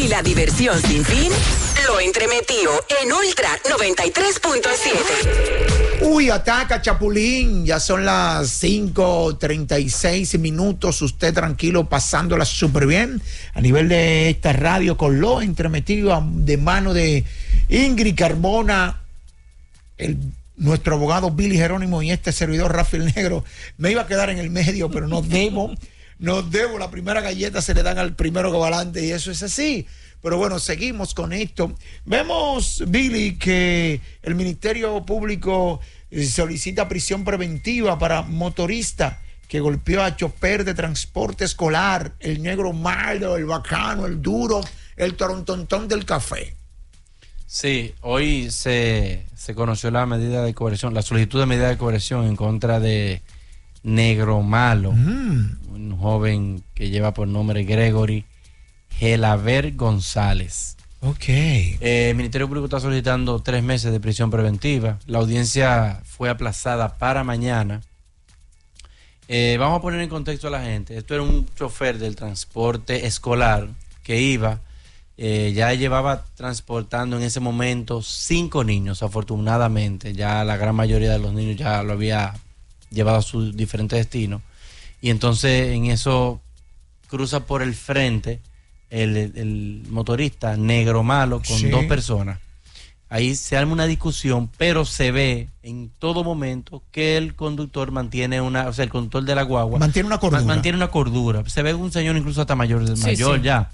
y la diversión sin fin, lo entremetido en Ultra 93.7. Uy, ataca Chapulín, ya son las 5:36 minutos, usted tranquilo, pasándola súper bien a nivel de esta radio con lo entremetido de mano de Ingrid Carmona, nuestro abogado Billy Jerónimo y este servidor Rafael Negro. Me iba a quedar en el medio, pero no debo, la primera galleta se le dan al primero que va adelante y eso es así. Pero bueno, seguimos con esto. Vemos, Billy, que el Ministerio Público solicita prisión preventiva para motorista que golpeó a chofer de transporte escolar, el negro malo, el bacano, el duro, el torontontón del café. Sí, hoy se conoció la medida de coerción, la solicitud de medida de coerción en contra de Negro Malo, un joven que lleva por nombre Gregory Gelaber González. Ok. El Ministerio Público está solicitando 3 meses de prisión preventiva. La audiencia fue aplazada para mañana. Vamos a poner en contexto a la gente. Esto era un chofer del transporte escolar que iba, ya llevaba transportando en ese momento 5 niños, afortunadamente. Ya la gran mayoría de los niños ya lo había llevado a sus diferentes destinos. Y entonces en eso cruza por el frente el motorista Negro Malo con 2 personas. Ahí se arma una discusión, pero se ve en todo momento que el conductor mantiene el conductor de la guagua mantiene una cordura. Se ve un señor incluso hasta mayor ya.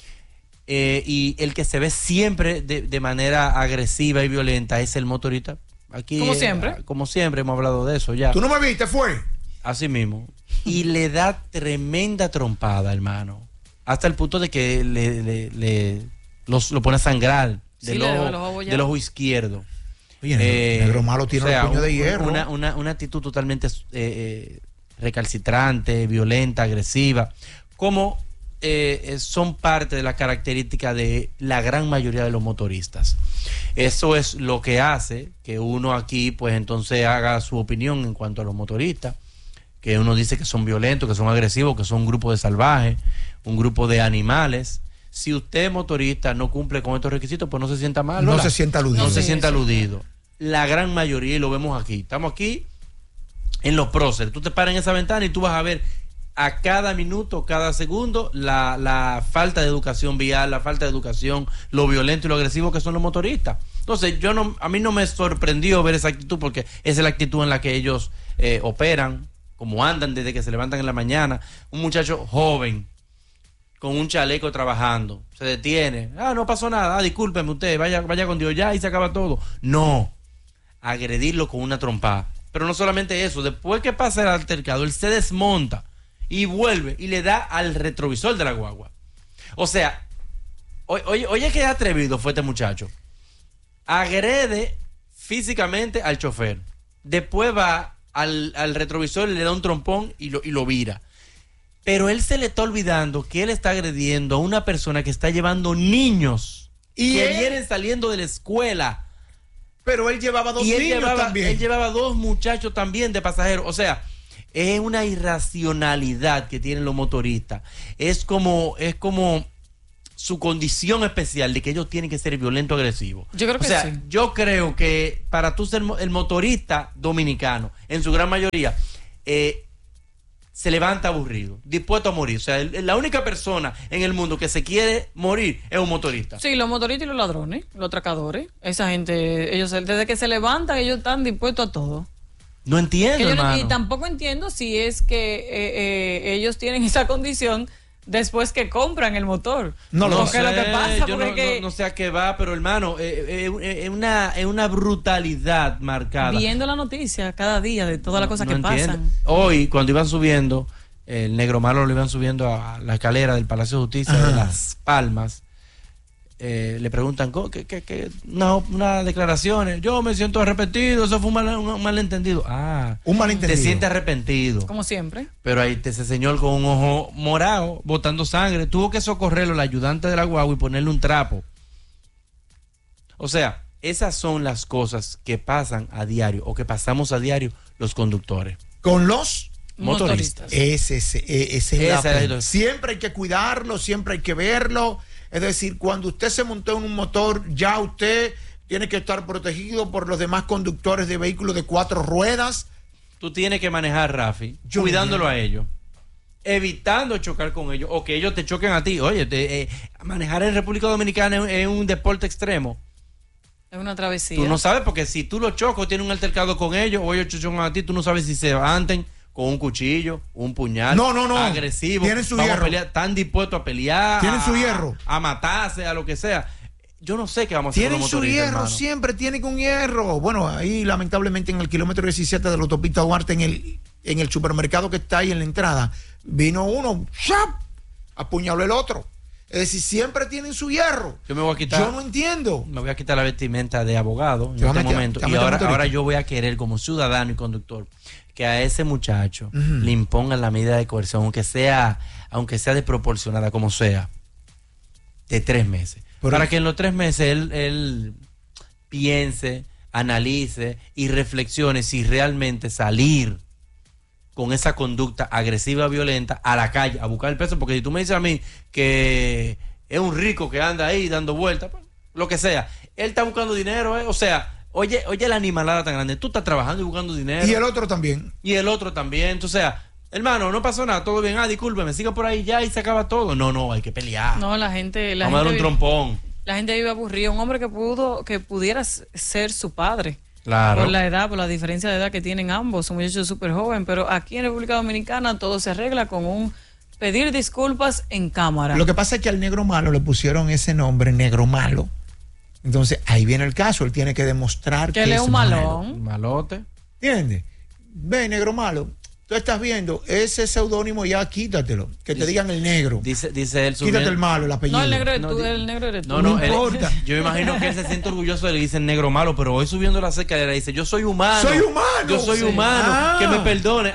Y el que se ve siempre de manera agresiva y violenta es el motorista. Aquí, como siempre hemos hablado de eso ya. ¿Tú no me viste? Fue así mismo. Y le da tremenda trompada, hermano, hasta el punto de que lo pone a sangrar del ojo izquierdo. Oye, Negro Malo tiene un puño de hierro. Una actitud totalmente recalcitrante, violenta, agresiva, como son parte de la característica de la gran mayoría de los motoristas. Eso es lo que hace que uno aquí, pues entonces haga su opinión en cuanto a los motoristas, que uno dice que son violentos, que son agresivos, que son un grupo de salvajes, un grupo de animales. Si usted, motorista, no cumple con estos requisitos, pues no se sienta mal. No se sienta aludido. No se sienta aludido. La gran mayoría, y lo vemos aquí. Estamos aquí en los próceres. Tú te paras en esa ventana y tú vas a ver a cada minuto, cada segundo, la falta de educación vial, la falta de educación, lo violento y lo agresivo que son los motoristas. Entonces, a mí no me sorprendió ver esa actitud, porque esa es la actitud en la que ellos operan, como andan desde que se levantan en la mañana. Un muchacho joven con un chaleco trabajando se detiene, no pasó nada, discúlpeme usted, vaya con Dios ya y se acaba todo. No, agredirlo con una trompada. Pero no solamente eso, después que pasa el altercado, él se desmonta y vuelve y le da al retrovisor de la guagua. O sea, oye qué atrevido fue este muchacho. Agrede físicamente al chofer, después va al retrovisor, le da un trompón y lo vira. Pero él se le está olvidando que él está agrediendo a una persona que está llevando niños que vienen saliendo de la escuela. Pero él llevaba 2 niños también. Él llevaba 2 muchachos también de pasajeros. O sea, es una irracionalidad que tienen los motoristas. Es como su condición especial de que ellos tienen que ser violentos, agresivos. Yo creo que sí. Yo creo que para tú ser el motorista dominicano, en su gran mayoría, se levanta aburrido, dispuesto a morir. O sea, la única persona en el mundo que se quiere morir es un motorista. Sí, los motoristas y los ladrones, los atracadores, esa gente, ellos desde que se levantan, ellos están dispuestos a todo. No entiendo, hermano. Y tampoco entiendo si es que ellos tienen esa condición después que compran el motor. No sé, lo que pasa, yo no sé a qué va, pero hermano, es una brutalidad marcada. Viendo la noticia cada día de todas las cosas que pasan. Hoy, cuando iban subiendo, el Negro Malo lo iban subiendo a la escalera del Palacio de Justicia de Las Palmas, le preguntan unas declaraciones. Yo me siento arrepentido, eso fue un malentendido. Un malentendido. Te sientes arrepentido. Como siempre. Pero ahí ese señor con un ojo morado, botando sangre, tuvo que socorrerlo el ayudante de la guagua y ponerle un trapo. O sea, esas son las cosas que pasan a diario o que pasamos a diario los conductores. Con los motoristas. Siempre hay que cuidarlo, siempre hay que verlo. Es decir, cuando usted se montó en un motor, ya usted tiene que estar protegido por los demás conductores de vehículos de 4 ruedas. Tú tienes que manejar, Rafi, Yo cuidándolo a ellos, evitando chocar con ellos o que ellos te choquen a ti. Oye, manejar en República Dominicana es un deporte extremo. Es una travesía. Tú no sabes, porque si tú los chocas, tienes un altercado con ellos o ellos chocan a ti, tú no sabes si se levanten con un cuchillo, un puñal, No. agresivo, Tienen su vamos a hierro. pelear, están dispuestos a pelear, Tienen su hierro. a matarse, a lo que sea. Yo no sé qué vamos a hacer Tienen con los su motoristas, hierro, hermano. siempre tienen un hierro. Bueno, ahí lamentablemente en el kilómetro 17 de la autopista Duarte, en el supermercado que está ahí en la entrada, vino uno, ¡shap!, apuñaló el otro. Es decir, siempre tienen su hierro. Yo me voy a quitar. Yo no entiendo. Me voy a quitar la vestimenta de abogado en Te vas a este meter- momento. te vas a Y meter ahora motorista. yo voy a querer, como ciudadano y conductor, que a ese muchacho Ujú. le impongan la medida de coerción, aunque sea desproporcionada, como sea, de 3 meses. Pero- para que en los 3 meses él piense, analice y reflexione si realmente salir con esa conducta agresiva, violenta, a la calle, a buscar el peso. Porque si tú me dices a mí que es un rico que anda ahí dando vueltas, pues, lo que sea, él está buscando dinero, o sea, oye la animalada tan grande, tú estás trabajando y buscando dinero. Y el otro también. Y el otro también. Entonces, o sea, hermano, no pasó nada, todo bien, discúlpeme, siga por ahí ya y se acaba todo. No, hay que pelear. No, la gente. Vamos a dar un trompón. La gente vive aburrida. Un hombre que pudiera ser su padre. Claro. Por la edad, por la diferencia de edad que tienen ambos. Un muchacho súper joven. Pero aquí en República Dominicana todo se arregla con un pedir disculpas en cámara. Lo que pasa es que al negro malo le pusieron ese nombre, negro malo. Entonces, ahí viene el caso. Él tiene que demostrar Que él es un malo. malón. Malote. ¿Entiendes? Ve, negro malo. Tú estás viendo ese seudónimo, ya quítatelo. Que te digan el negro. Dice él Quítate el malo, el apellido. No, el negro eres No, tú, di- el negro eres tú. No él- importa. yo me imagino que él se siente orgulloso de le dicen negro malo, pero hoy subiendo la escalera dice, yo soy humano. ¡Soy humano! Yo soy Sí. humano. Ah. Que me perdone.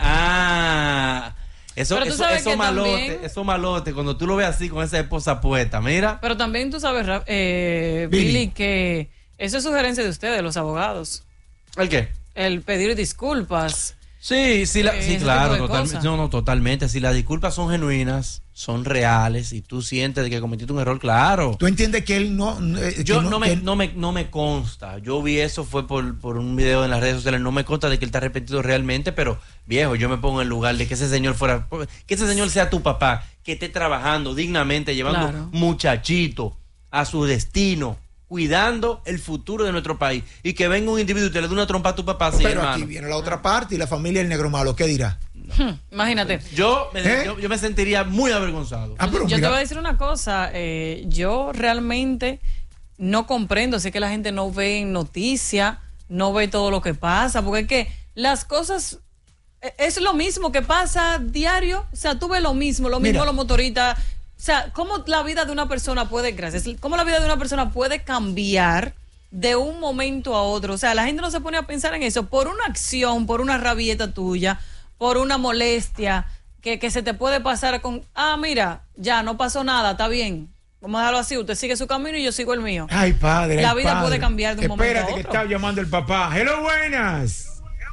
Eso Pero tú sabes que malote, también- eso malote, cuando tú lo ves así con esa esposa puesta, mira. Pero también tú sabes, Billy, que eso es sugerencia de ustedes, los abogados. ¿El qué? El pedir disculpas. Sí, sí, ese claro, tipo de cosas. totalmente. Si las disculpas son genuinas, son reales y tú sientes de que cometiste un error, claro. Tú entiendes que él no. Yo que no me consta. Yo vi eso fue por un video en las redes sociales. No me consta de que él está arrepentido realmente, pero viejo, yo me pongo en lugar de que ese señor sea tu papá, que esté trabajando dignamente, llevando Claro. muchachito a su destino, cuidando el futuro de nuestro país, y que venga un individuo y te le dé una trompa a tu papá, sí, Pero hermano. aquí viene la otra parte y la familia del negro malo. ¿Qué dirá? Imagínate. Yo ¿Eh? me sentiría muy avergonzado. Ah, pero Yo te mira, voy a decir una cosa, yo realmente no comprendo, sé que la gente no ve en noticias, no ve todo lo que pasa, porque es que las cosas es lo mismo que pasa diario, o sea, tú ves lo mismo Mira. los motoristas, o sea, cómo la vida de una persona cómo la vida de una persona puede cambiar de un momento a otro, o sea, la gente no se pone a pensar en eso, por una acción, por una rabieta tuya, por una molestia que se te puede pasar con, mira, ya no pasó nada, está bien, vamos a dejarlo así, usted sigue su camino y yo sigo el mío. Ay, padre. La ay, vida padre. puede cambiar de un momento a Espérate, que otro. está llamando el papá. Hello, buenas.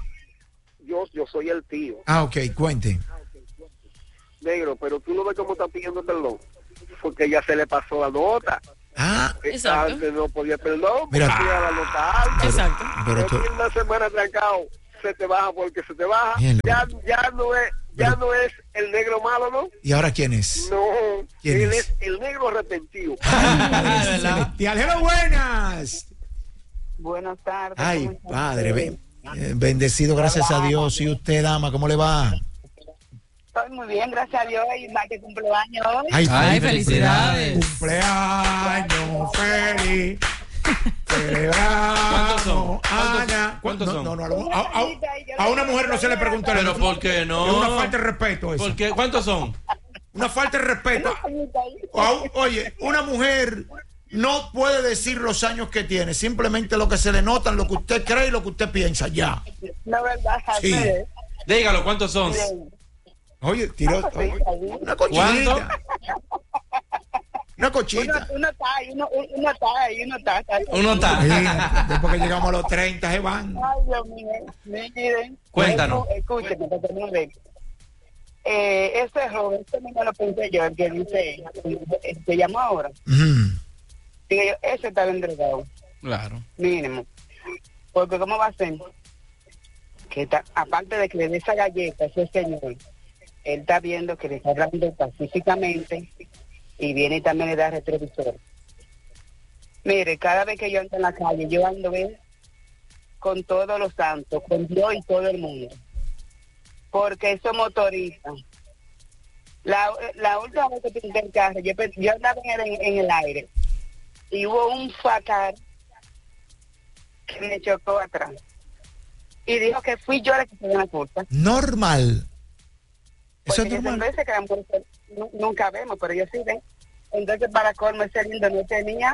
Yo soy el tío, Ok, cuente. negro, pero tú no ves cómo está pidiendo perdón, porque ya se le pasó la nota. Ah, Exacto. Antes no podía perdón, porque Mira. tenía la nota alta. Exacto. pero tú. Pero una semana trancado, se te baja porque se te baja. Bien, Ya no es, Pero- no es el negro malo, ¿no? ¿Y ahora quién es? No, ¿Quién él es? es el negro arrepentido. Padre ¿verdad? celestial. Hello, buenas. Buenas tardes. Ay, ¿cómo está padre, usted? bendecido, gracias a Dios. ¿Y usted, dama, cómo le va? Estoy muy bien, gracias a Dios. Y más que cumpleaños hoy. Ay, felicidades. Cumpleaños feliz. ¿Cuántos son? Celebramos, Ana. ¿Cuántos son? No, a una mujer no se le pregunta. Pero ¿por qué no? Es una falta de respeto eso. ¿Por qué? ¿Cuántos son? Una falta de respeto. Oye, una mujer no puede decir los años que tiene, simplemente lo que se le nota, lo que usted cree y lo que usted piensa, ya. La verdad, Sí. Javier. Dígalo, ¿cuántos son? Oye, tiró una ¿Cuánto? cochita. Una cochita. Uno está ahí, uno está ahí, uno está. Uno está. Sí, después que llegamos a los 30 se van. Ay, Dios mío. Miren. Cuéntanos. Escúcheme, para terminar. ese error, este mismo lo pensé yo, el que dice, se llama ahora. Digo yo, ese está bien entregado. Claro. Mínimo. Porque ¿cómo va a ser? Que está, aparte de que le dé esa galleta a ese señor, él está viendo que le está hablando pacíficamente y viene y también le da retrovisor. Mire, cada vez que yo ando en la calle, yo ando con todos los santos, con Dios y todo el mundo. Porque esos motoristas, la última vez que pinté el carro, yo andaba en el aire y hubo un facar que me chocó atrás y dijo que fui yo la que tenía la culpa. Normal. Eso es Porque normal. veces que las mujeres nunca vemos, pero yo sí ven. Entonces, para colmo, ese lindo no tenía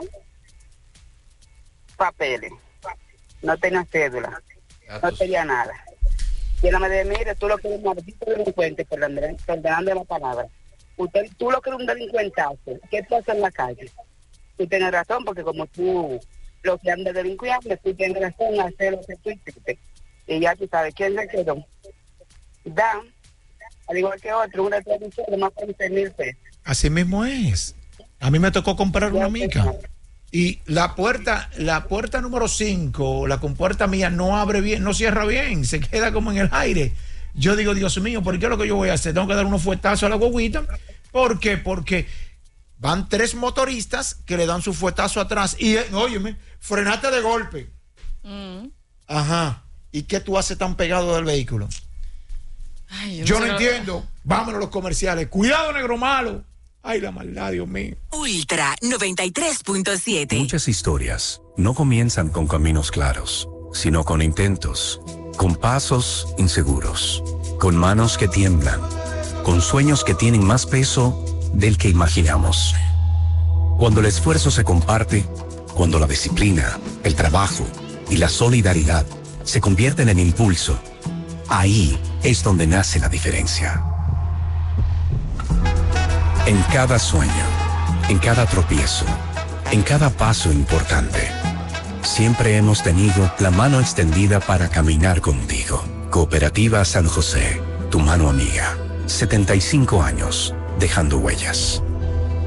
papeles, no tenía cédula, no tenía nada. Y él me dice, mire, tú lo que eres un maldito delincuente, perdonando la palabra. Tú lo que eres un delincuentazo, ¿qué tú haces en la calle? Tú tienes razón, porque como tú lo que andas delincuente, tú tienes razón a hacer lo que tú hiciste. Y ya tú sabes, ¿quién se quedó? Dan, al igual que otro, una transmisión de más de 6,000 pesos. Así mismo es. A mí me tocó comprar una mica. Y la puerta número 5, la compuerta mía no abre bien, no cierra bien, se queda como en el aire. Yo digo, Dios mío, ¿por qué es lo que yo voy a hacer? Tengo que dar unos fuetazos a la guaguita. ¿Por qué? Porque van 3 motoristas que le dan su fuetazo atrás y, óyeme, frenate de golpe. Ajá. ¿Y qué tú haces tan pegado del vehículo? Ay, yo no entiendo. Vámonos a los comerciales. Cuidado, negro malo. Ay, la maldad, Dios mío. Ultra 93.7. Muchas historias no comienzan con caminos claros, sino con intentos, con pasos inseguros, con manos que tiemblan, con sueños que tienen más peso del que imaginamos. Cuando el esfuerzo se comparte, cuando la disciplina, el trabajo y la solidaridad se convierten en impulso, ahí es donde nace la diferencia. En cada sueño, en cada tropiezo, en cada paso importante, siempre hemos tenido la mano extendida para caminar contigo. Cooperativa San José, tu mano amiga. 75 años, dejando huellas.